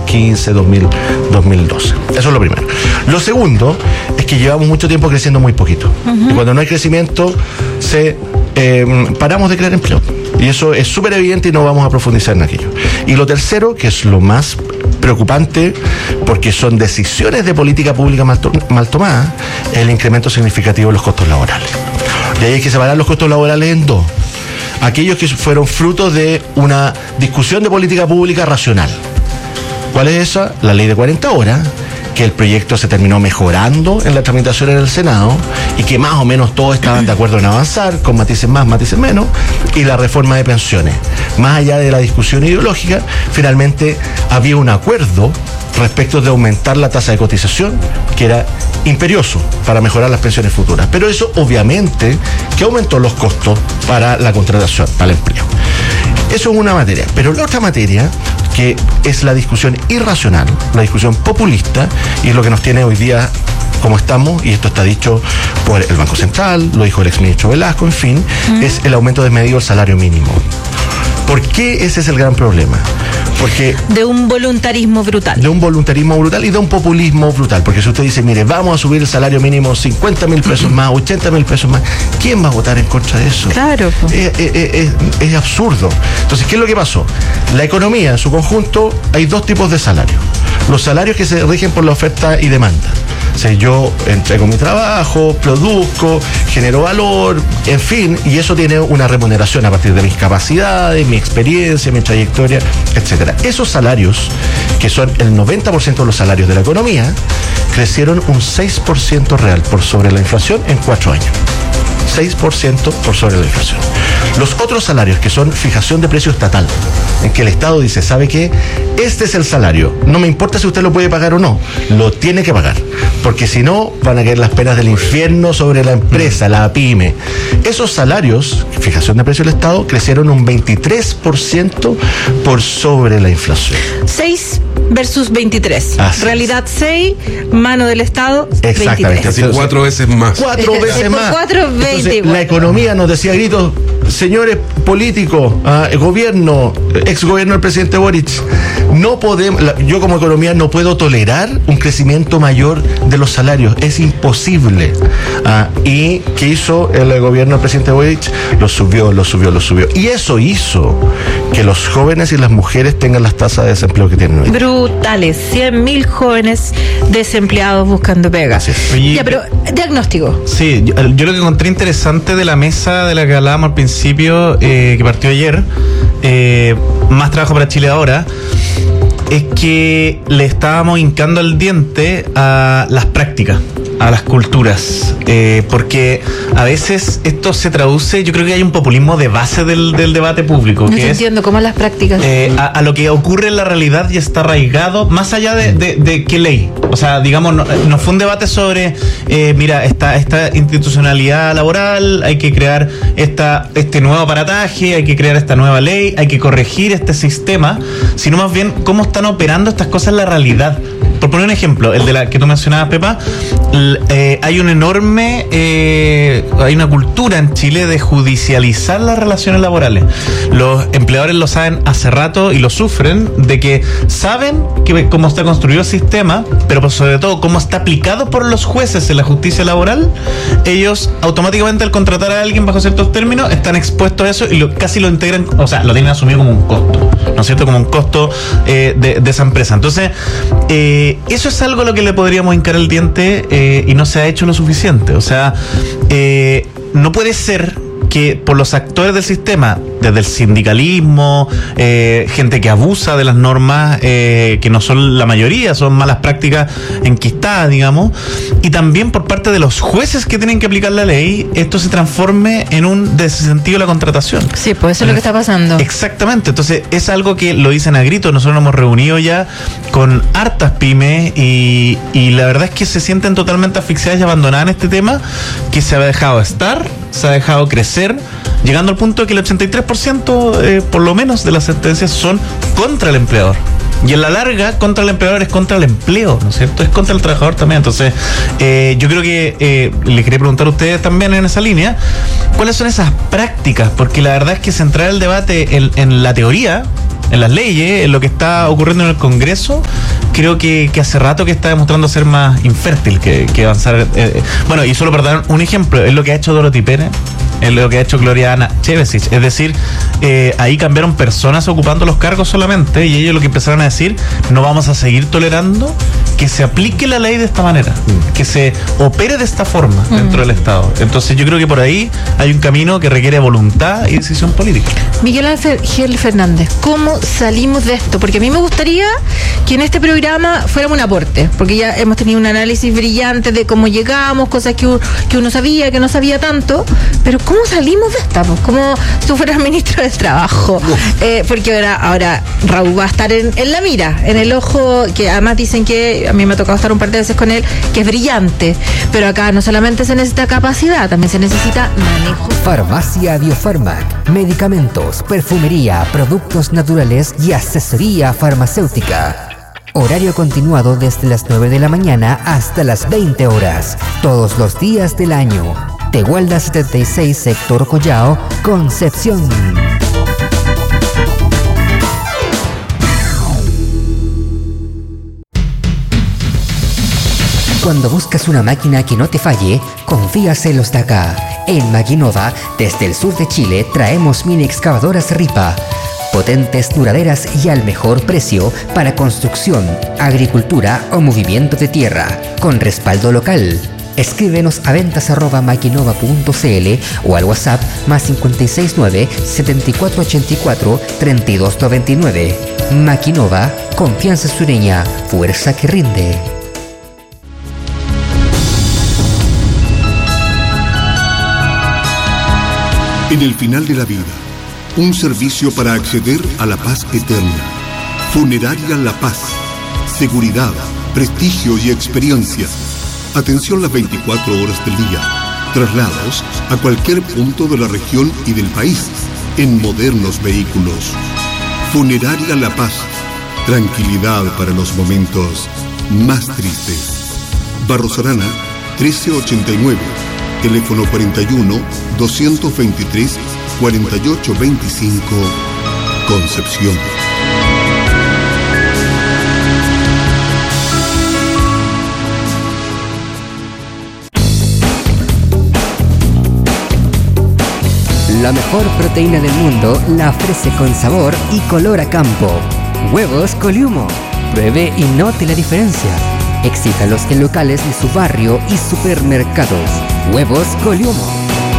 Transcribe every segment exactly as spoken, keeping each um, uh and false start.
quince, dos mil, dos mil doce. Eso es lo primero. Lo segundo es que llevamos mucho tiempo creciendo muy poquito. Uh-huh. Y cuando no hay crecimiento, se eh, paramos de crear empleo. Y eso es súper evidente y no vamos a profundizar en aquello. Y lo tercero, que es lo más preocupante, porque son decisiones de política pública mal, to- mal tomadas, es el incremento significativo de los costos laborales. De ahí hay que separar los costos laborales en dos. Aquellos que fueron frutos de una discusión de política pública racional. ¿Cuál es esa? La ley de cuarenta horas, que el proyecto se terminó mejorando en la tramitación en el Senado y que más o menos todos estaban de acuerdo en avanzar, con matices más, matices menos, y la reforma de pensiones. Más allá de la discusión ideológica, finalmente había un acuerdo respecto de aumentar la tasa de cotización, que era imperioso para mejorar las pensiones futuras. Pero eso obviamente que aumentó los costos para la contratación, para el empleo. Eso es una materia. Pero la otra materia, que es la discusión irracional, la discusión populista, y es lo que nos tiene hoy día como estamos, y esto está dicho por el Banco Central, lo dijo el exministro Velasco, en fin, uh-huh. es el aumento desmedido del salario mínimo. ¿Por qué ese es el gran problema? Porque de un voluntarismo brutal. De un voluntarismo brutal y de un populismo brutal. Porque si usted dice, mire, vamos a subir el salario mínimo cincuenta mil pesos más, ochenta mil pesos más, ¿quién va a votar en contra de eso? Claro. Es, es, es, es absurdo. Entonces, ¿qué es lo que pasó? La economía en su conjunto, hay dos tipos de salarios. Los salarios que se rigen por la oferta y demanda. O sea, yo entrego mi trabajo, produzco, genero valor, en fin, y eso tiene una remuneración a partir de mis capacidades, mi experiencia, mi trayectoria, etcétera. Esos salarios, que son el noventa por ciento de los salarios de la economía, crecieron un seis por ciento real por sobre la inflación en cuatro años. seis por ciento por sobre la inflación. Los otros salarios, que son fijación de precio estatal, en que el Estado dice, ¿sabe qué? Este es el salario, no me importa si usted lo puede pagar o no, lo tiene que pagar, porque si no van a caer las penas del infierno sobre la empresa, la pyme. Esos salarios, fijación de precio del Estado, crecieron un veintitrés por ciento por sobre la inflación. seis versus veintitrés. Así Realidad es. seis, mano del Estado, exactamente. veintitrés. Así cuatro veces más. Cuatro veces más. Cuatro, veinte. Entonces, la economía nos decía a gritos, señores políticos, uh, gobierno, ex gobierno del presidente Boric, no podemos, la, yo como economía no puedo tolerar un crecimiento mayor de los salarios, es imposible. Uh, y ¿qué hizo el gobierno del presidente Boric? Lo subió, lo subió, lo subió. Y eso hizo que los jóvenes y las mujeres tengan las tasas de desempleo que tienen hoy. Brutales, cien mil jóvenes desempleados buscando pega. Oye, ya, pero diagnóstico. Sí, yo, yo lo que encontré interesante de la mesa de la que hablábamos al principio, eh, que partió ayer, eh, Más Trabajo para Chile Ahora, es que le estábamos hincando el diente a las prácticas, a las culturas, eh, porque a veces esto se traduce, yo creo que hay un populismo de base del, del debate público. No que te es, entiendo, ¿cómo las prácticas? Eh, a, a lo que ocurre en la realidad y está arraigado, más allá de, de, de qué ley. O sea, digamos, no, no fue un debate sobre, eh, mira, esta, esta institucionalidad laboral, hay que crear esta, este nuevo aparataje, hay que crear esta nueva ley, hay que corregir este sistema, sino más bien cómo están operando estas cosas en la realidad. Por poner un ejemplo, el de la que tú mencionabas, Pepa, l- eh, hay un enorme, eh, hay una cultura en Chile de judicializar las relaciones laborales. Los empleadores lo saben hace rato y lo sufren, de que saben que cómo está construido el sistema, pero sobre todo cómo está aplicado por los jueces en la justicia laboral. Ellos automáticamente, al contratar a alguien bajo ciertos términos, están expuestos a eso y lo, casi lo integran, o sea, lo tienen asumido como un costo, ¿no es cierto? Como un costo eh, de, de esa empresa. Entonces, eh, eso es algo a lo que le podríamos hincar el diente, eh, y no se ha hecho lo suficiente. O sea, eh, no puede ser que por los actores del sistema, desde el sindicalismo, eh, gente que abusa de las normas, eh, que no son la mayoría, son malas prácticas enquistadas, digamos, y también por parte de los jueces que tienen que aplicar la ley, esto se transforme en un desincentivo de la contratación. Sí, pues eso es lo que está pasando. Exactamente, entonces es algo que lo dicen a grito. Nosotros nos hemos reunido ya con hartas pymes y, y la verdad es que se sienten totalmente asfixiadas y abandonadas en este tema, que se ha dejado estar, se ha dejado crecer, llegando al punto de que el ochenta y tres por ciento eh, por lo menos de las sentencias son contra el empleador. Y en la larga, contra el empleador es contra el empleo, ¿no es cierto? Es contra el trabajador también. Entonces, eh, yo creo que eh, le quería preguntar a ustedes también en esa línea, ¿cuáles son esas prácticas? Porque la verdad es que centrar el debate en, en la teoría en las leyes, en lo que está ocurriendo en el Congreso, creo que, que hace rato que está demostrando ser más infértil que, que avanzar. Eh, bueno, y solo para dar un ejemplo, es lo que ha hecho Dorothy Pérez, es lo que ha hecho Gloriana Chevesich. Es decir, eh, ahí cambiaron personas ocupando los cargos solamente, y ellos lo que empezaron a decir: no vamos a seguir tolerando que se aplique la ley de esta manera, mm. que se opere de esta forma mm. dentro del Estado. Entonces yo creo que por ahí hay un camino que requiere voluntad y decisión política. Miguel Ángel Fernández, ¿cómo salimos de esto? Porque a mí me gustaría que en este programa fuéramos un aporte, porque ya hemos tenido un análisis brillante de cómo llegamos, cosas que, que uno sabía, que no sabía tanto, pero ¿cómo salimos de esta? Pues como si tú fueras ministro del Trabajo. Eh, porque ahora, ahora Raúl va a estar en, en la mira, en el ojo, que además dicen que, a mí me ha tocado estar un par de veces con él, que es brillante, pero acá no solamente se necesita capacidad, también se necesita manejo. Farmacia Biofarmac, medicamentos, perfumería, productos naturales y asesoría farmacéutica. Horario continuado desde las nueve de la mañana hasta las veinte horas, todos los días del año. Tegualda setenta y seis, sector Collao, Concepción. Cuando buscas una máquina que no te falle, confías en los de acá. En Maquinova, desde el sur de Chile, traemos mini excavadoras Ripa. Potentes, duraderas y al mejor precio para construcción, agricultura o movimiento de tierra, con respaldo local. Escríbenos a ventas arroba maquinova punto cl o al WhatsApp más cinco seis nueve, siete cuatro ocho cuatro, tres dos nueve nueve. Maquinova, confianza sureña, fuerza que rinde. En el final de la vida, un servicio para acceder a la paz eterna. Funeraria La Paz. Seguridad, prestigio y experiencia. Atención las veinticuatro horas del día. Traslados a cualquier punto de la región y del país en modernos vehículos. Funeraria La Paz. Tranquilidad para los momentos más tristes. Barros Arana, trece ochenta y nueve. Teléfono cuarenta y uno, doscientos veintitrés, cuarenta y ocho veinticinco, Concepción. La mejor proteína del mundo la ofrece con sabor y color a campo. Huevos Coliumo. Pruebe y note la diferencia. Exíjalos en locales de su barrio y supermercados. Huevos Coliumo.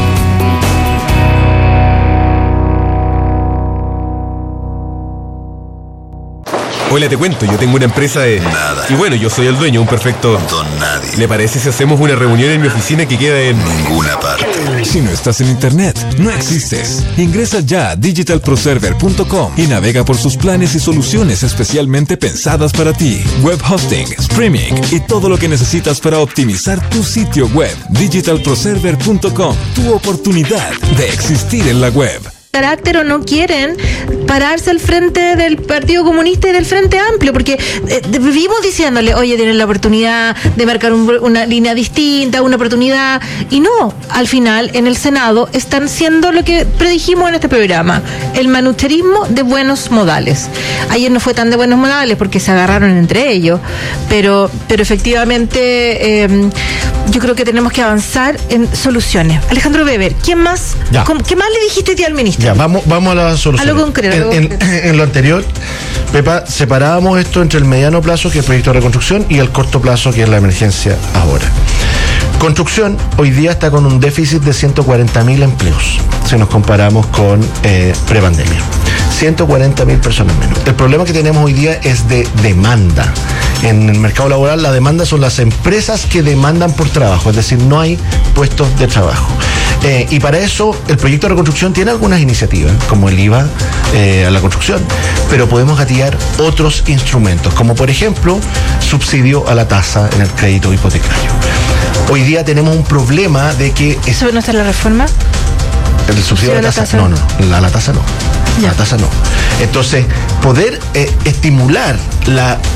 Hola, te cuento, yo tengo una empresa de... Nada. Y bueno, yo soy el dueño, un perfecto... Don nadie. ¿Le parece si hacemos una reunión en mi oficina que queda en... Ninguna parte. Si no estás en internet, no existes. Ingresa ya a digital pro server punto com y navega por sus planes y soluciones especialmente pensadas para ti. Web hosting, streaming y todo lo que necesitas para optimizar tu sitio web. digital pro server punto com, tu oportunidad de existir en la web. Carácter o no quieren pararse al frente del Partido Comunista y del Frente Amplio, porque eh, vivimos diciéndole, oye, tienen la oportunidad de marcar un, una línea distinta, una oportunidad, y no, al final en el Senado están siendo lo que predijimos en este programa, el manucherismo de buenos modales. Ayer no fue tan de buenos modales porque se agarraron entre ellos, pero, pero efectivamente eh, yo creo que tenemos que avanzar en soluciones. Alejandro Weber, ¿quién más? Ya. ¿Qué más le dijiste tú al ministro? Ya, vamos, vamos a la solución. A lo concreto. En, a lo en, concreto. en lo anterior, Pepa, separábamos esto entre el mediano plazo, que es el proyecto de reconstrucción, y el corto plazo, que es la emergencia ahora. Construcción hoy día está con un déficit de ciento cuarenta mil empleos, si nos comparamos con eh, prepandemia. ciento cuarenta mil personas menos. El problema que tenemos hoy día es de demanda. En el mercado laboral, la demanda son las empresas que demandan por trabajo, es decir, no hay puestos de trabajo. Eh, y para eso, el proyecto de reconstrucción tiene algunas iniciativas, como el I V A eh, a la construcción, pero podemos gatillar otros instrumentos, como por ejemplo, subsidio a la tasa en el crédito hipotecario. Hoy día tenemos un problema de que... Es, ¿Eso no está en la reforma? ¿El subsidio a la, la tasa? tasa? No, no, la, la tasa no. Ya. La tasa no. Entonces, poder eh, estimular la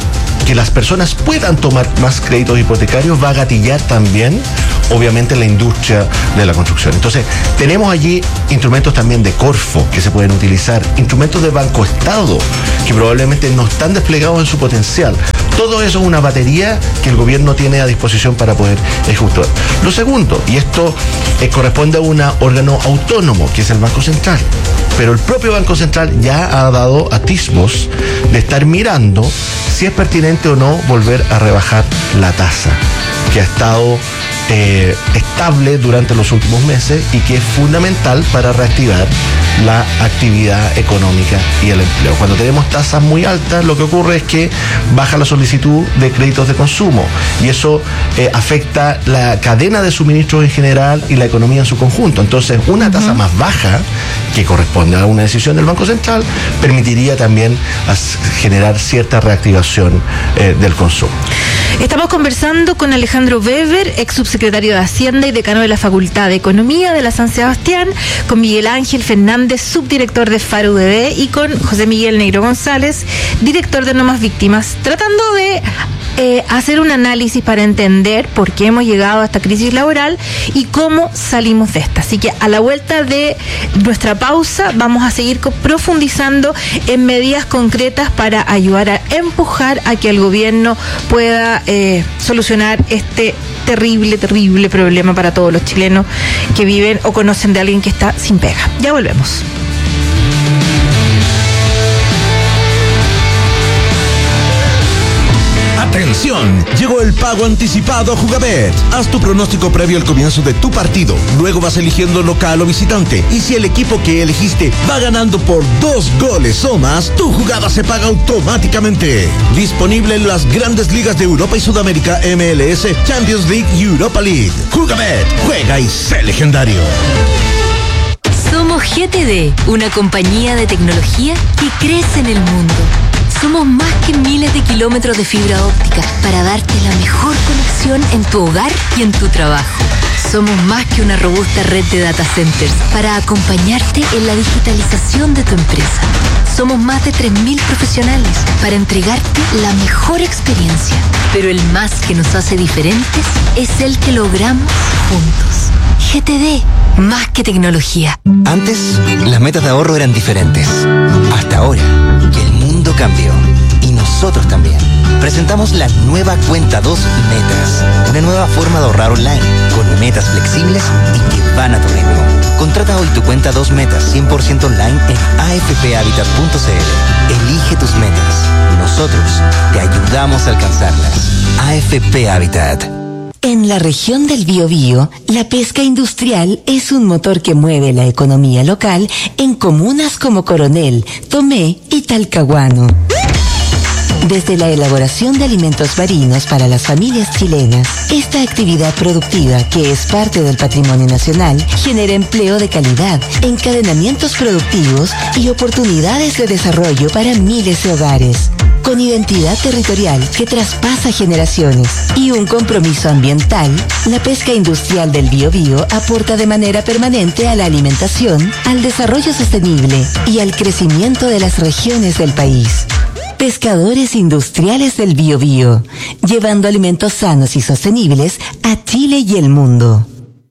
que las personas puedan tomar más créditos hipotecarios va a gatillar también, obviamente, la industria de la construcción. Entonces, tenemos allí instrumentos también de Corfo que se pueden utilizar, instrumentos de Banco Estado que probablemente no están desplegados en su potencial. Todo eso es una batería que el gobierno tiene a disposición para poder ejecutar. Lo segundo, y esto eh, corresponde a un órgano autónomo, que es el Banco Central. Pero el propio Banco Central ya ha dado atisbos de estar mirando si es pertinente o no volver a rebajar la tasa, que ha estado eh, estable durante los últimos meses y que es fundamental para reactivar la actividad económica y el empleo. Cuando tenemos tasas muy altas, lo que ocurre es que baja la solicitud de créditos de consumo y eso eh, afecta la cadena de suministros en general y la economía en su conjunto. Entonces, una tasa uh-huh. más baja, que corresponde a una decisión del Banco Central, permitiría también generar cierta reactivación eh, del consumo. Estamos conversando con Alejandro Weber, ex subsecretario de Hacienda y decano de la Facultad de Economía de la San Sebastián, con Miguel Ángel Fernández, subdirector de FARO U D B, y con José Miguel Neiro González, director de No Más Víctimas, tratando de eh, hacer un análisis para entender por qué hemos llegado a esta crisis laboral y cómo salimos de esta. Así que a la vuelta de nuestra pausa vamos a seguir profundizando en medidas concretas para ayudar a empujar a que el gobierno pueda eh, solucionar este terrible, terrible problema para todos los chilenos que viven o conocen de alguien que está sin pega. Ya volvemos. Atención, llegó el pago anticipado a Jugabet. Haz tu pronóstico previo al comienzo de tu partido. Luego vas eligiendo local o visitante. Y si el equipo que elegiste va ganando por dos goles o más, tu jugada se paga automáticamente. Disponible en las grandes ligas de Europa y Sudamérica, M L S, Champions League y Europa League. Jugabet, juega y sé legendario. Somos G T D, una compañía de tecnología que crece en el mundo. Somos más que miles de kilómetros de fibra óptica para darte la mejor conexión en tu hogar y en tu trabajo. Somos más que una robusta red de data centers para acompañarte en la digitalización de tu empresa. Somos más de tres mil profesionales para entregarte la mejor experiencia. Pero el más que nos hace diferentes es el que logramos juntos. G T D, más que tecnología. Antes, las metas de ahorro eran diferentes. Hasta ahora, que el mundo cambió. Y nosotros también. Presentamos la nueva Cuenta dos Metas. Una nueva forma de ahorrar online, con metas flexibles y que van a tu ritmo. Contrata hoy tu Cuenta dos Metas cien por ciento online en a f p habitat punto c l. Elige tus metas. Nosotros te ayudamos a alcanzarlas. A F P Habitat. En la región del Biobío, la pesca industrial es un motor que mueve la economía local en comunas como Coronel, Tomé y Talcahuano. Desde la elaboración de alimentos marinos para las familias chilenas, esta actividad productiva, que es parte del patrimonio nacional, genera empleo de calidad, encadenamientos productivos y oportunidades de desarrollo para miles de hogares. Con identidad territorial que traspasa generaciones y un compromiso ambiental, la pesca industrial del Biobío aporta de manera permanente a la alimentación, al desarrollo sostenible y al crecimiento de las regiones del país. Pescadores industriales del Biobío, llevando alimentos sanos y sostenibles a Chile y el mundo.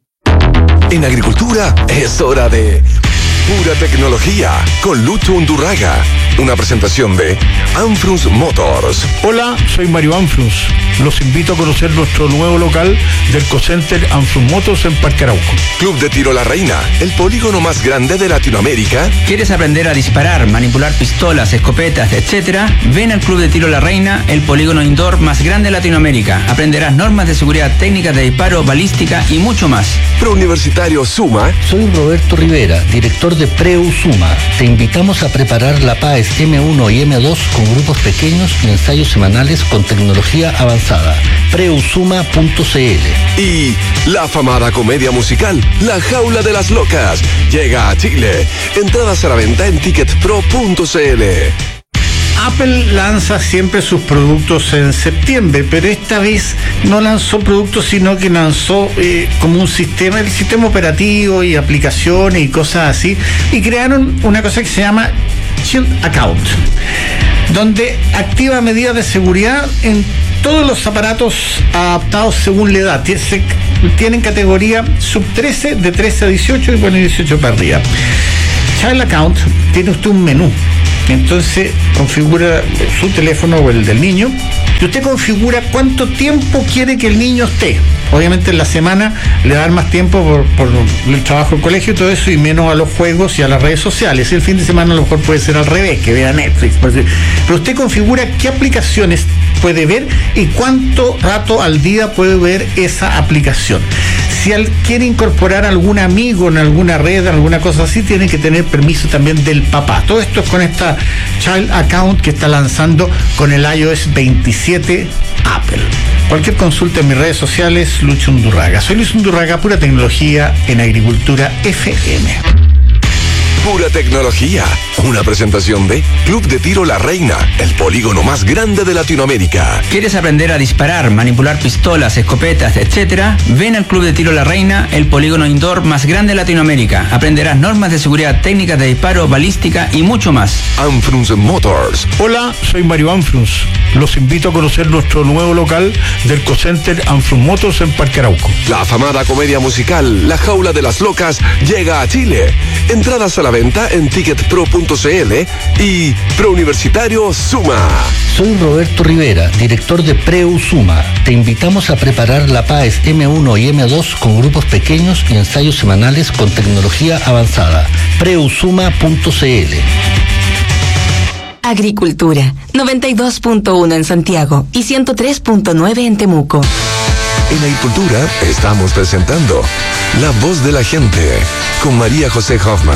En agricultura es hora de pura tecnología con Lucho Undurraga. Una presentación de Anfrus Motors. Hola, soy Mario Anfrus. Los invito a conocer nuestro nuevo local del Co-Center Anfrus Motors en Parque Arauco. Club de Tiro La Reina, el polígono más grande de Latinoamérica. ¿Quieres aprender a disparar, manipular pistolas, escopetas, etcétera? Ven al Club de Tiro La Reina, el polígono indoor más grande de Latinoamérica. Aprenderás normas de seguridad, técnicas de disparo, balística y mucho más. Prouniversitario Suma. Soy Roberto Rivera, director de Preu Suma. Te invitamos a preparar la P A E S M uno y M dos con grupos pequeños y ensayos semanales con tecnología avanzada. preusuma punto c l. Y la afamada comedia musical La Jaula de las Locas llega a Chile. Entradas a la venta en ticket pro punto c l. Apple lanza siempre sus productos en septiembre, pero esta vez no lanzó productos, sino que lanzó eh, como un sistema, el sistema operativo y aplicaciones y cosas así, y crearon una cosa que se llama Shield Account, donde activa medidas de seguridad en todos los aparatos adaptados según la edad. Tienen categoría sub trece, de trece a dieciocho y bueno, dieciocho para arriba. Child Account, tiene usted un menú. Entonces configura su teléfono o el del niño y usted configura cuánto tiempo quiere que el niño esté. Obviamente en la semana le dan más tiempo por, por el trabajo, el colegio y todo eso, y menos a los juegos y a las redes sociales. Y el fin de semana a lo mejor puede ser al revés, que vea Netflix. Pero usted configura qué aplicaciones puede ver y cuánto rato al día puede ver esa aplicación. Si él quiere incorporar algún amigo en alguna red, alguna cosa así, tiene que tener permiso también del papá. Todo esto es con esta Child Account que está lanzando con el i O S veintisiete Apple. Cualquier consulta en mis redes sociales, Lucho Undurraga. Soy Luis Undurraga, pura tecnología en Agricultura F M. Pura tecnología. Una presentación de Club de Tiro La Reina, el polígono más grande de Latinoamérica. ¿Quieres aprender a disparar, manipular pistolas, escopetas, etcétera? Ven al Club de Tiro La Reina, el polígono indoor más grande de Latinoamérica. Aprenderás normas de seguridad, técnicas de disparo, balística y mucho más. Anfrunz Motors. Hola, soy Mario Anfrunz. Los invito a conocer nuestro nuevo local del Co-Center Anfrunz Motors en Parque Arauco. La afamada comedia musical La Jaula de las Locas llega a Chile. Entradas a la venta en ticket pro punto c l y Prouniversitario Suma. Soy Roberto Rivera, director de Preu Suma. Te invitamos a preparar la P A E S eme uno y eme dos con grupos pequeños y ensayos semanales con tecnología avanzada. preusuma punto c l. Agricultura, noventa y dos punto uno en Santiago y ciento tres punto nueve en Temuco. En Agricultura estamos presentando La Voz de la Gente con María José Hoffman.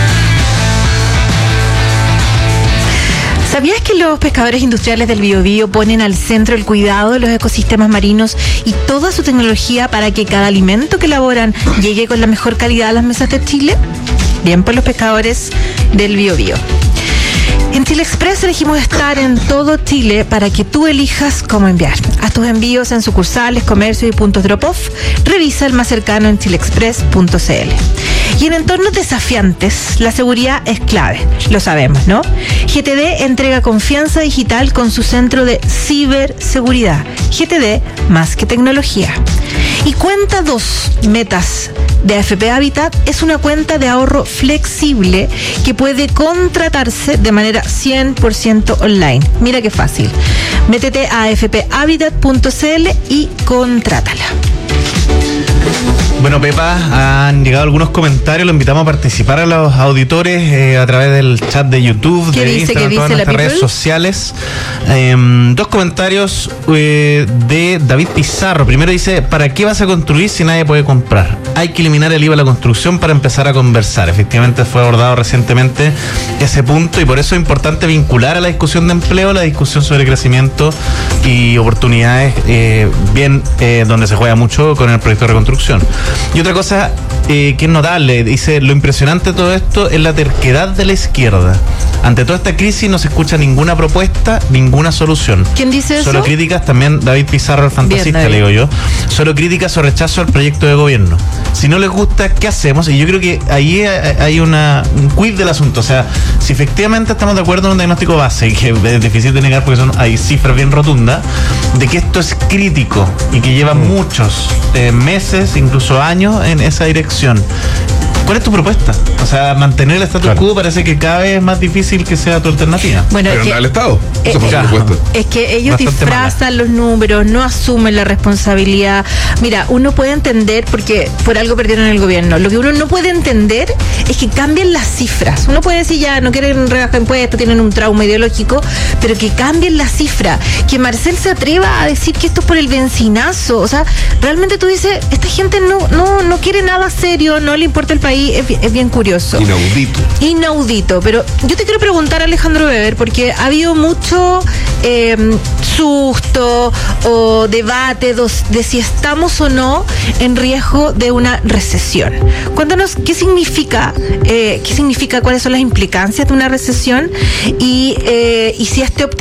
¿Sabías que los pescadores industriales del Biobío ponen al centro el cuidado de los ecosistemas marinos y toda su tecnología para que cada alimento que elaboran llegue con la mejor calidad a las mesas de Chile? Bien por los pescadores del Biobío. En Chile Express elegimos estar en todo Chile para que tú elijas cómo enviar. Haz tus envíos en sucursales, comercios y puntos drop-off. Revisa el más cercano en chile express punto c l. Y en entornos desafiantes, la seguridad es clave, lo sabemos, ¿no? G T D entrega confianza digital con su centro de ciberseguridad. G T D más que tecnología. Y cuenta dos metas de A F P Habitat es una cuenta de ahorro flexible que puede contratarse de manera cien por ciento online. Mira qué fácil. Métete a a f p habitat punto c l y contrátala. Bueno, Pepa, han llegado algunos comentarios, lo invitamos a participar a los auditores eh, a través del chat de YouTube, ¿Qué de dice, Instagram, qué todas dice nuestras la redes people? sociales. Eh, dos comentarios eh, de David Pizarro. Primero dice, ¿para qué vas a construir si nadie puede comprar? Hay que eliminar el I V A a la construcción para empezar a conversar. Efectivamente fue abordado recientemente ese punto y por eso es importante vincular a la discusión de empleo la discusión sobre crecimiento y oportunidades, eh, bien eh, donde se juega mucho con el proyecto de reconstrucción. Y otra cosa eh, que es notable, dice, lo impresionante de todo esto es la terquedad de la izquierda. Ante toda esta crisis no se escucha ninguna propuesta, ninguna solución. ¿Quién dice eso? Solo críticas, también David Pizarro, el fantasista, Bien, le digo yo. Solo críticas o rechazo al proyecto de gobierno. Si no les gusta, ¿qué hacemos? Y yo creo que ahí hay una, un quid del asunto. O sea, si efectivamente estamos de acuerdo en un diagnóstico base, que es difícil de negar porque son, hay cifras bien rotundas, de que esto es crítico y que lleva mm. muchos eh, meses, incluso años en esa dirección. ¿Cuál es tu propuesta? O sea, mantener el status claro. quo parece que cada vez es más difícil que sea tu alternativa. Bueno, pero es no que, al Estado. Eh, Eso fue eh, su propuesta. Es que ellos Bastante disfrazan mala. los números, no asumen la responsabilidad. Mira, uno puede entender, porque por algo perdieron el gobierno, lo que uno no puede entender es que cambien las cifras. Uno puede decir, ya, no quieren rebajar impuestos, tienen un trauma ideológico, pero que cambien la cifra. Que Marcel se atreva a decir que esto es por el bencinazo. O sea, realmente tú dices, esta gente no, no, no quiere nada serio, no le importa el país, es, es bien curioso. Inaudito. Inaudito, pero yo te quiero preguntar, Alejandro Weber, porque ha habido mucho eh, susto o debate de si estamos o no en riesgo de una recesión. Cuéntanos qué significa, eh, qué significa, cuáles son las implicancias de una recesión y, eh, y si este optimismo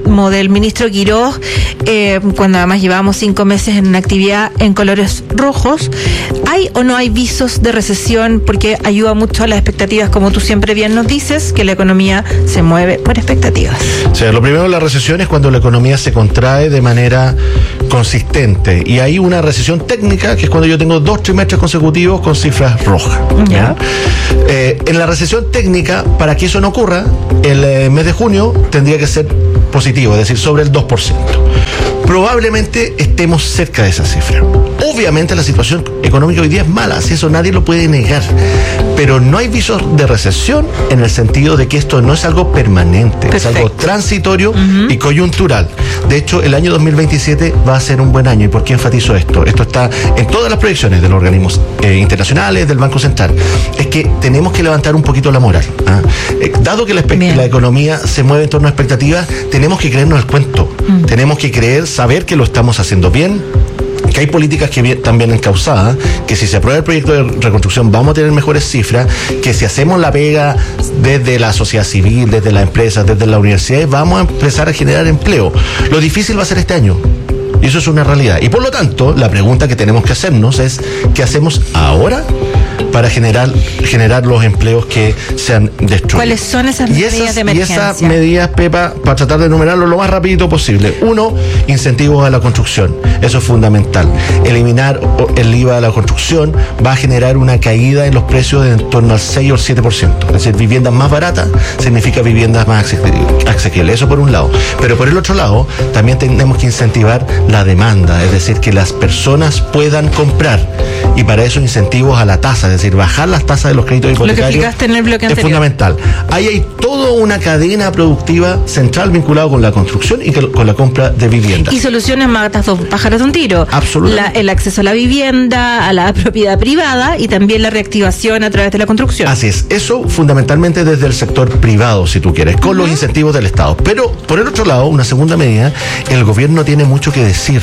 reclamo del ministro Quirós, eh, cuando además llevamos cinco meses en una actividad en colores rojos. ¿Hay o no hay visos de recesión? Porque ayuda mucho a las expectativas, como tú siempre bien nos dices, que la economía se mueve por expectativas. O sea, lo primero de la recesión es cuando la economía se contrae de manera consistente. Y hay una recesión técnica, que es cuando yo tengo dos trimestres consecutivos con cifras rojas. ¿Ya? Eh, en la recesión técnica, para que eso no ocurra, el eh, mes de junio tendría que ser positivo, es decir, sobre el dos por ciento. Probablemente estemos cerca de esa cifra. Obviamente la situación económica hoy día es mala, si eso nadie lo puede negar, pero no hay visos de recesión en el sentido de que esto no es algo permanente. Perfecto. Es algo transitorio uh-huh. y coyuntural. De hecho, el año dos mil veintisiete va a ser un buen año. ¿Y por qué enfatizo esto? Esto está en todas las proyecciones de los organismos eh, internacionales, del Banco Central. Es que tenemos que levantar un poquito la moral. ¿ah? Eh, dado que la, la economía se mueve en torno a expectativas, tenemos que creernos el cuento. Uh-huh. Tenemos que creer, saber que lo estamos haciendo bien, que hay políticas que bien, están bien encausadas, que si se aprueba el proyecto de reconstrucción vamos a tener mejores cifras, que si hacemos la pega desde la sociedad civil, desde las empresas, desde las universidades, vamos a empezar a generar empleo. Lo difícil va a ser este año. Y eso es una realidad. Y por lo tanto, la pregunta que tenemos que hacernos es, ¿qué hacemos ahora para generar generar los empleos que se han destruido? ¿Cuáles son esas y medidas esas, de emergencia? Y esas medidas, Pepa, para tratar de enumerarlo lo más rapidito posible. Uno, incentivos a la construcción. Eso es fundamental. Eliminar el I V A de la construcción va a generar una caída en los precios de en torno al seis o el siete por ciento. Es decir, viviendas más baratas significa viviendas más asequibles. Eso por un lado. Pero por el otro lado, también tenemos que incentivar la demanda. Es decir, que las personas puedan comprar. Y para eso incentivos a la tasa. Es decir, bajar las tasas de los créditos hipotecarios. Lo que explicaste en el bloque es anterior. Fundamental. Ahí hay toda una cadena productiva central vinculada con la construcción y con la compra de viviendas. Y soluciones matas dos pájaros de un tiro. Absolutamente. La, el acceso a la vivienda, a la propiedad privada y también la reactivación a través de la construcción. Así es. Eso fundamentalmente desde el sector privado, si tú quieres, con uh-huh. los incentivos del Estado. Pero por el otro lado, una segunda medida, el gobierno tiene mucho que decir.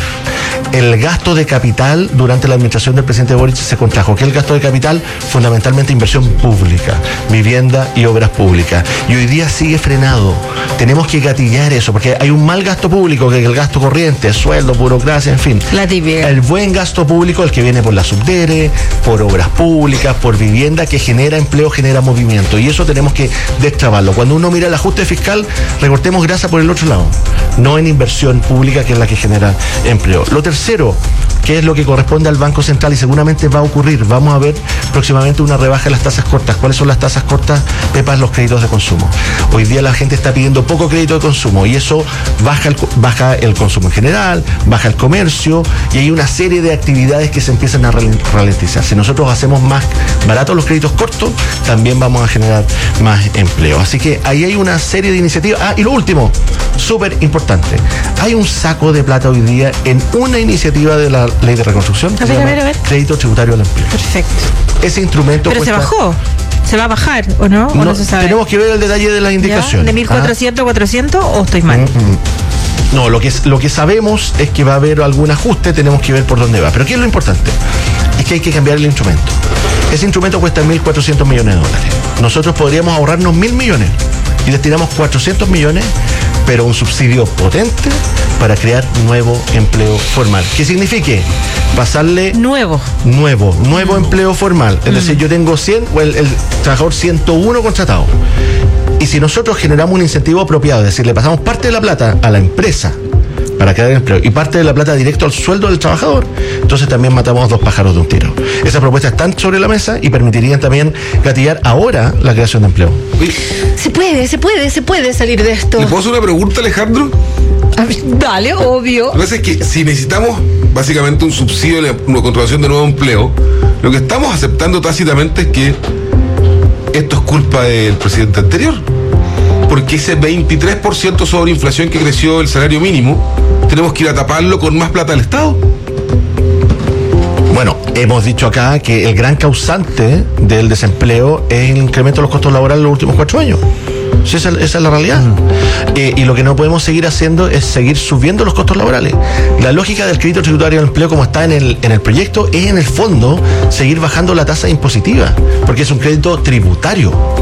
El gasto de capital durante la administración del presidente Boric se contrajo. ¿Qué es el gasto de capital? Fundamentalmente inversión pública, vivienda y obras públicas. Y hoy día sigue frenado. Tenemos que gatillar eso, porque hay un mal gasto público, que es el gasto corriente, sueldo, burocracia, en fin. La típica. El buen gasto público, el que viene por la subdere, por obras públicas, por vivienda, que genera empleo, genera movimiento. Y eso tenemos que destrabarlo. Cuando uno mira el ajuste fiscal, recortemos grasa por el otro lado, no en inversión pública, que es la que genera empleo. Lo tercero, que es lo que corresponde al Banco Central y seguramente va a ocurrir, vamos a ver próximamente una rebaja de las tasas cortas. ¿Cuáles son las tasas cortas, Pepa? Los créditos de consumo. Hoy día la gente está pidiendo poco crédito de consumo y eso baja el, baja el consumo en general, baja el comercio y hay una serie de actividades que se empiezan a ralentizar. Si nosotros hacemos más baratos los créditos cortos, también vamos a generar más empleo. Así que ahí hay una serie de iniciativas. Ah, y lo último, súper importante, hay un saco de plata hoy día en una iniciativa de la Ley de Reconstrucción, a ver, a ver, a ver. Crédito Tributario al Empleo. Perfecto. Ese instrumento Pero cuesta... se bajó. ¿Se va a bajar o no? ¿O no, no se sabe? Tenemos que ver el detalle de las indicaciones. ¿De mil cuatrocientos a cuatrocientos o estoy mal? Mm-hmm. No, lo que, lo que sabemos es que va a haber algún ajuste, tenemos que ver por dónde va. Pero ¿qué es lo importante? Es que hay que cambiar el instrumento. Ese instrumento cuesta mil cuatrocientos millones de dólares. Nosotros podríamos ahorrarnos mil millones y destinamos cuatrocientos millones, pero un subsidio potente para crear nuevo empleo formal. ¿Qué signifique? Pasarle... Nuevo. Nuevo, nuevo mm. empleo formal. Es mm. decir, yo tengo cien, o el, el trabajador ciento uno contratado. Y si nosotros generamos un incentivo apropiado, es decir, le pasamos parte de la plata a la empresa para crear empleo y parte de la plata directo al sueldo del trabajador, entonces también matamos dos pájaros de un tiro. Esas propuestas están sobre la mesa y permitirían también gatillar ahora la creación de empleo. Se puede, se puede, se puede salir de esto. ¿Le puedo hacer una pregunta, Alejandro? Dale, obvio. Lo que pasa es que si necesitamos básicamente un subsidio de una contratación de nuevo empleo, lo que estamos aceptando tácitamente es que esto es culpa del presidente anterior. Porque ese veintitrés por ciento sobre inflación que creció el salario mínimo, tenemos que ir a taparlo con más plata del Estado. Bueno, hemos dicho acá que el gran causante del desempleo es el incremento de los costos laborales en los últimos cuatro años. Sí, esa, esa es la realidad. Mm. Eh, y lo que no podemos seguir haciendo es seguir subiendo los costos laborales. La lógica del crédito tributario al empleo, como está en el, en el proyecto, es en el fondo seguir bajando la tasa impositiva, porque es un crédito tributario.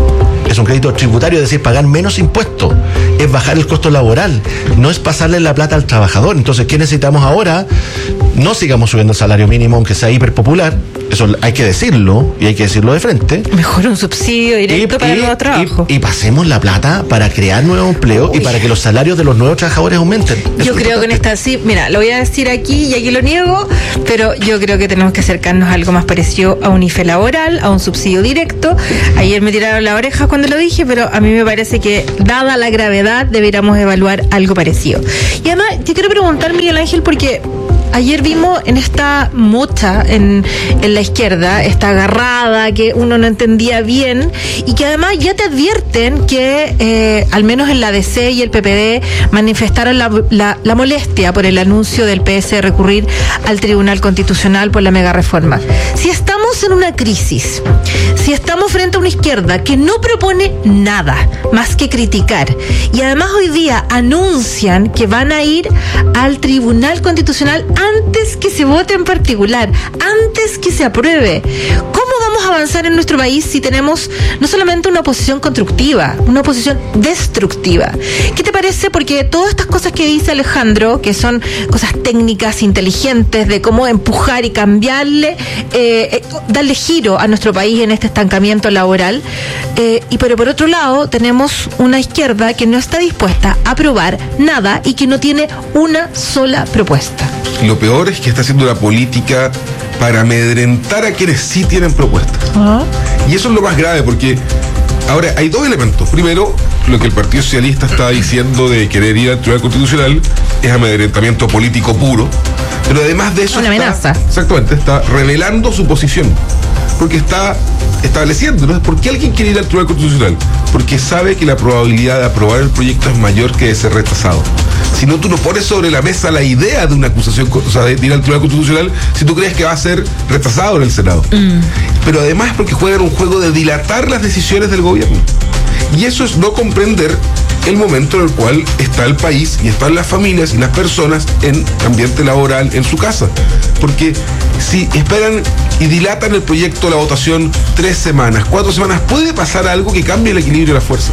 es un crédito tributario, es decir, pagar menos impuestos, es bajar el costo laboral, no es pasarle la plata al trabajador. Entonces, ¿qué necesitamos ahora? No sigamos subiendo el salario mínimo, aunque sea hiperpopular, eso hay que decirlo, y hay que decirlo de frente. Mejor un subsidio directo y, para y, el nuevo trabajo. Y, y pasemos la plata para crear nuevos empleos Uy. y para que los salarios de los nuevos trabajadores aumenten. Eso yo creo que en esta, sí, mira, lo voy a decir aquí y aquí lo niego, pero yo creo que tenemos que acercarnos a algo más parecido a un I F E laboral, a un subsidio directo. Ayer me tiraron la oreja cuando lo dije, pero a mí me parece que, dada la gravedad, deberíamos evaluar algo parecido. Y además, te quiero preguntar, Miguel Ángel, porque ayer vimos en esta mocha en, en la izquierda, esta agarrada que uno no entendía bien y que además ya te advierten que eh, al menos en la D C y el P P D manifestaron la, la, la molestia por el anuncio del P S de recurrir al Tribunal Constitucional por la mega reforma. Si estamos en una crisis, si estamos frente a una izquierda que no propone nada más que criticar y además hoy día anuncian que van a ir al Tribunal Constitucional antes que se vote en particular, antes que se apruebe. ¿Cómo vamos a avanzar en nuestro país si tenemos no solamente una oposición constructiva, una oposición destructiva? ¿Qué te parece? Porque todas estas cosas que dice Alejandro, que son cosas técnicas, inteligentes, de cómo empujar y cambiarle, eh, darle giro a nuestro país en este estancamiento laboral, eh, y pero por otro lado tenemos una izquierda que no está dispuesta a aprobar nada y que no tiene una sola propuesta. Lo peor es que está haciendo la política para amedrentar a quienes sí tienen propuestas. Uh-huh. Y eso es lo más grave, porque ahora hay dos elementos. Primero, lo que el Partido Socialista está diciendo de querer ir al Tribunal Constitucional es amedrentamiento político puro, pero además de eso una está, amenaza. Exactamente, está revelando su posición, porque está estableciendo, ¿no? ¿Por qué alguien quiere ir al Tribunal Constitucional? Porque sabe que la probabilidad de aprobar el proyecto es mayor que de ser rechazado. Si no, tú no pones sobre la mesa la idea de una acusación, o sea, de ir al Tribunal Constitucional si tú crees que va a ser rechazado en el Senado. Mm. Pero además porque juegan un juego de dilatar las decisiones del gobierno. Y eso es no comprender el momento en el cual está el país y están las familias y las personas en ambiente laboral en su casa. Porque si esperan y dilatan el proyecto, la votación, tres semanas, cuatro semanas, puede pasar algo que cambie el equilibrio de la fuerza.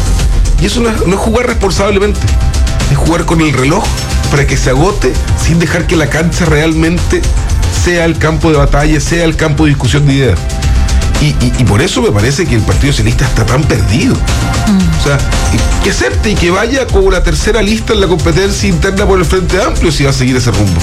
Y eso no es, no es jugar responsablemente, es jugar con el reloj para que se agote sin dejar que la cancha realmente sea el campo de batalla, sea el campo de discusión de ideas. Y, y, y por eso me parece que el Partido Socialista está tan perdido. Mm. O sea, que acepte y que vaya como la tercera lista en la competencia interna por el Frente Amplio si va a seguir ese rumbo.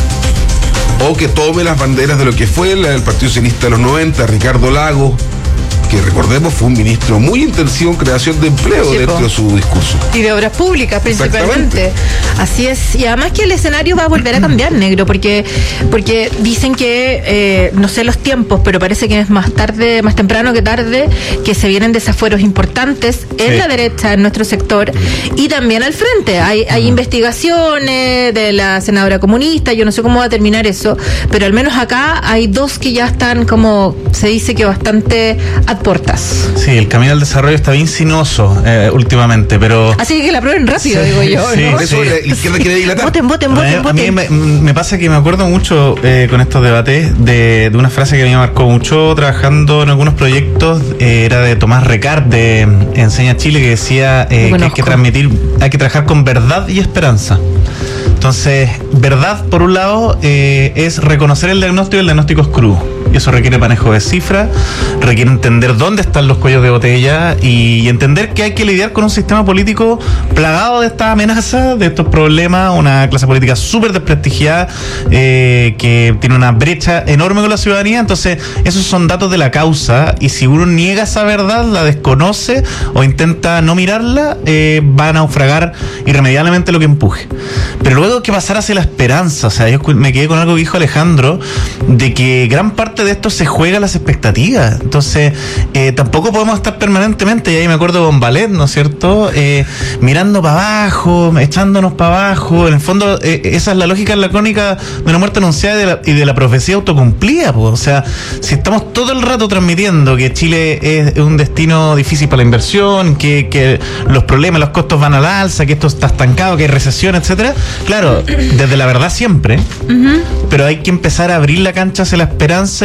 O que tome las banderas de lo que fue la del Partido Socialista de los noventa, Ricardo Lagos, que recordemos fue un ministro muy intensivo en creación de empleo sí, dentro po. de su discurso. Y de obras públicas principalmente. Así es. Y además que el escenario va a volver a cambiar, negro, porque porque dicen que, eh, no sé los tiempos, pero parece que es más tarde, más temprano que tarde, que se vienen desafueros importantes en sí. la derecha, en nuestro sector, y también al frente. Hay, hay uh-huh. investigaciones de la senadora comunista, yo no sé cómo va a terminar eso, pero al menos acá hay dos que ya están, como se dice, que bastante puertas. Sí, el camino al desarrollo está bien sinuoso eh, últimamente, pero... Así que la prueben rápido, sí, digo yo. Sí, ¿no? Sí. Eso la izquierda quiere dilatar. Voten, voten, voten, a, voten. A mí me, me pasa que me acuerdo mucho eh, con estos debates de, de una frase que a mí me marcó mucho trabajando en algunos proyectos, eh, era de Tomás Recart de Enseña Chile, que decía eh, que hay que transmitir, hay que trabajar con verdad y esperanza. Entonces, verdad, por un lado, eh, es reconocer el diagnóstico, y el diagnóstico es crudo. Y eso requiere manejo de cifras, requiere entender dónde están los cuellos de botella y entender que hay que lidiar con un sistema político plagado de estas amenazas, de estos problemas, una clase política súper desprestigiada, eh, que tiene una brecha enorme con la ciudadanía. Entonces, esos son datos de la causa, y si uno niega esa verdad, la desconoce o intenta no mirarla, eh, va a naufragar irremediablemente lo que empuje. Pero luego hay que pasar hacia la esperanza. O sea, yo me quedé con algo que dijo Alejandro, de que gran parte de esto se juega las expectativas. Entonces, eh, tampoco podemos estar permanentemente, y ahí me acuerdo de Bombalet, ¿no es cierto? Eh, mirando para abajo, echándonos para abajo. En el fondo, eh, esa es la lógica lacónica de una muerte anunciada y de la, y de la profecía autocumplida, pues. O sea, si estamos todo el rato transmitiendo que Chile es un destino difícil para la inversión, que, que los problemas, los costos van al alza, que esto está estancado, que hay recesión, etcétera. Claro, desde la verdad siempre, uh-huh. pero hay que empezar a abrir la cancha hacia la esperanza y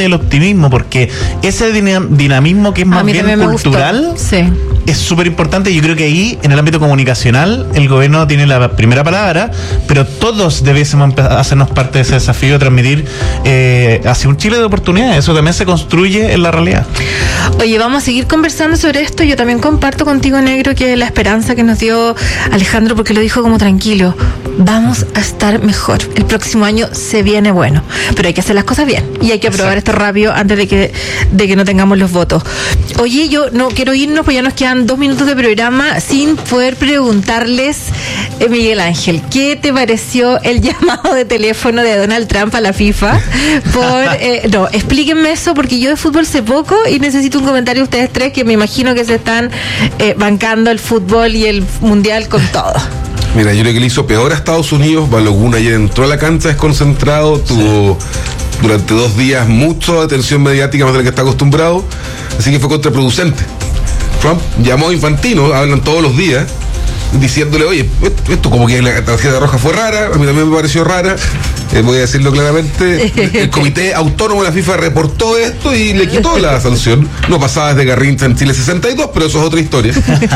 el optimismo, porque ese dinam- dinamismo que es más bien cultural sí. es súper importante. Yo creo que ahí, en el ámbito comunicacional, el gobierno tiene la primera palabra, pero todos debiésemos hacernos parte de ese desafío de transmitir eh, hacia un Chile de oportunidades. Eso también se construye en la realidad. Oye, vamos a seguir conversando sobre esto. Yo también comparto contigo, Negro, que la esperanza que nos dio Alejandro, porque lo dijo como tranquilo, vamos a estar mejor. El próximo año se viene bueno, pero hay que hacer las cosas bien y hay que aprobar Exacto. esto rápido antes de que, de que no tengamos los votos. Oye, yo no quiero irnos, pues ya nos quedan dos minutos de programa sin poder preguntarles, eh, Miguel Ángel, ¿qué te pareció el llamado de teléfono de Donald Trump a la FIFA? Por, eh, no, explíquenme eso, porque yo de fútbol sé poco y necesito un comentario de ustedes tres, que me imagino que se están eh, bancando el fútbol y el mundial con todo. Mira, yo creo que le hizo peor a Estados Unidos. Balogun ayer entró a la cancha desconcentrado, tuvo sí. durante dos días mucha atención mediática más de la que está acostumbrado, así que fue contraproducente. Trump llamó a Infantino, hablan todos los días, diciéndole, oye, esto como que la tarjeta roja fue rara, a mí también me pareció rara, eh, voy a decirlo claramente, el comité autónomo de la FIFA reportó esto y le quitó la sanción. No pasaba desde Garrincha en Chile sesenta y dos, pero eso es otra historia.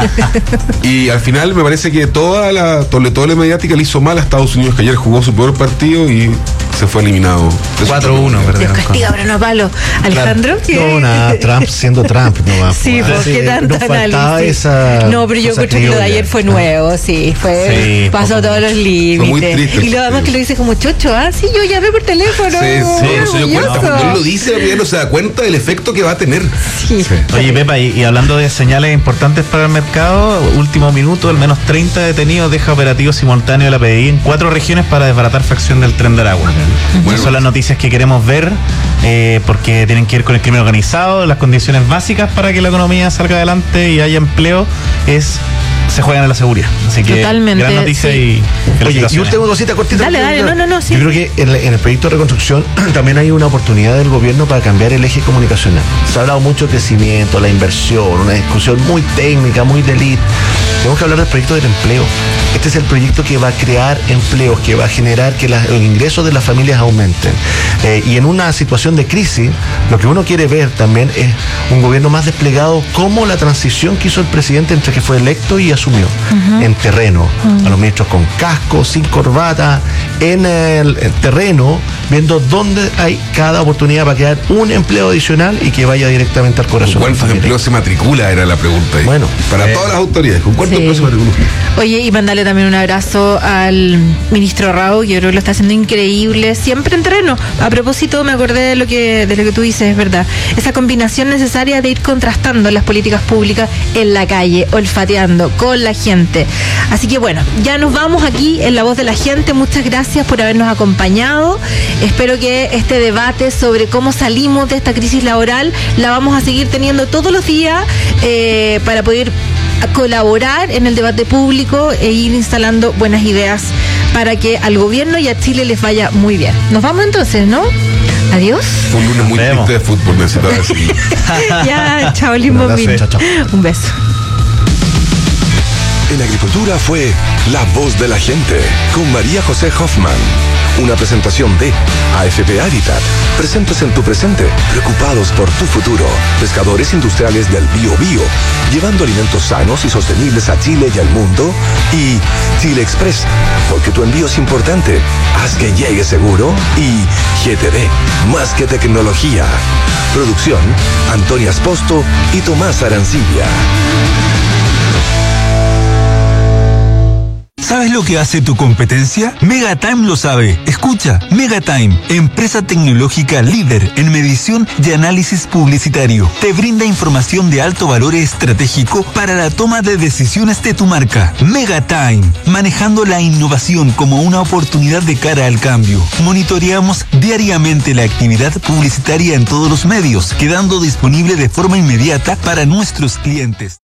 Y al final me parece que toda la toletole mediática le hizo mal a Estados Unidos, que ayer jugó su peor partido y se fue eliminado. cuatro uno, ¿verdad? Castiga, pero no palo. Alejandro, ¿qué? No, nada, Trump siendo Trump, no va. Sí, pues qué tanto análisis. Esa no, pero yo creo que lo de ayer fue nuevo, sí, fue, sí, pasó fue, todos los límites. Y lo demás que lo dice como chocho, ah, sí, yo llamé por teléfono. Sí, sí, no se dio cuenta. Cuando él lo dice, ya no se da cuenta del efecto que va a tener. Sí. Sí. Oye, Pepa, y, y hablando de señales importantes para el mercado, último minuto, al menos treinta detenidos deja operativo simultáneo de la P D I en cuatro regiones para desbaratar fracción del Tren de Aragua. Bueno, son las noticias que queremos ver, eh, porque tienen que ver con el crimen organizado. Las condiciones básicas para que la economía salga adelante y haya empleo es se juegan en la seguridad. Así que totalmente, gran noticia sí. y Oye, y última cosita cortita. Dale, dale, no, no, no, sí. Yo creo que en, en el proyecto de reconstrucción también hay una oportunidad del gobierno para cambiar el eje comunicacional. Se ha hablado mucho de crecimiento, la inversión, una discusión muy técnica, muy de elite. Tenemos que hablar del proyecto del empleo. Este es el proyecto que va a crear empleos, que va a generar que la, los ingresos de las familias aumenten. Eh, y en una situación de crisis, lo que uno quiere ver también es un gobierno más desplegado, como la transición que hizo el presidente entre que fue electo y asumió. Uh-huh. En terreno, uh-huh. a los ministros con casco, sin corbata, en el, el terreno, viendo dónde hay cada oportunidad para crear un empleo adicional y que vaya directamente al corazón. ¿Con cuántos empleos se matricula? Era la pregunta ahí. Bueno, para eh, todas las autoridades, ¿con cuántos sí. empleos se matricula? Oye, y mandarle también un abrazo al ministro Rao, que yo creo que lo está haciendo increíble, siempre en terreno. A propósito, me acordé de lo que, de lo que tú dices, es verdad. Esa combinación necesaria de ir contrastando las políticas públicas en la calle, olfateando con la gente. Así que bueno, ya nos vamos aquí en La Voz de la Gente. Muchas gracias por habernos acompañado. Espero que este debate sobre cómo salimos de esta crisis laboral la vamos a seguir teniendo todos los días eh, para poder colaborar en el debate público e ir instalando buenas ideas para que al gobierno y a Chile les vaya muy bien. Nos vamos entonces, ¿no? Adiós. Fue un lunes muy triste de fútbol, necesitaba decirlo. Ya, chao, Limbombín. Un beso. En Agricultura fue La Voz de la Gente con María José Hoffman. Una presentación de A F P Habitat. Presentes en tu presente, preocupados por tu futuro. Pescadores industriales del Bio Bio, llevando alimentos sanos y sostenibles a Chile y al mundo. Y Chile Express, porque tu envío es importante. Haz que llegue seguro. Y G T D, más que tecnología. Producción, Antonia Esposto y Tomás Arancibia. ¿Sabes lo que hace tu competencia? Megatime lo sabe. Escucha, Megatime, empresa tecnológica líder en medición y análisis publicitario. Te brinda información de alto valor estratégico para la toma de decisiones de tu marca. Megatime, manejando la innovación como una oportunidad de cara al cambio. Monitoreamos diariamente la actividad publicitaria en todos los medios, quedando disponible de forma inmediata para nuestros clientes.